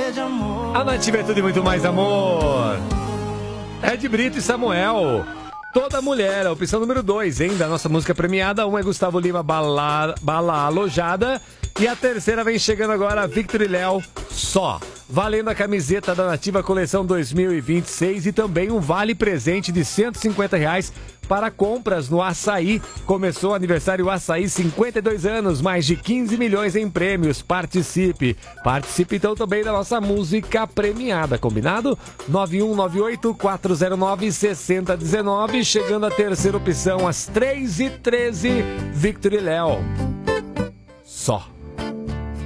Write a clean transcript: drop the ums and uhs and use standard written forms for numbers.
A Nativa é tudo e muito mais amor. Ed Brito e Samuel. Toda Mulher, a opção número 2, hein, da nossa música premiada. 1 é Gustavo Lima, Bala Alojada. E a terceira vem chegando agora, Victor e Léo, Só. Valendo a camiseta da Nativa Coleção 2026 e também um vale presente de R$150 para compras no Açaí. Começou o aniversário Açaí, 52 anos, mais de 15 milhões em prêmios. Participe. Participe então também da nossa música premiada, combinado? 9198-409-6019. Chegando à terceira opção, às 3h13, Victor e Léo. Só.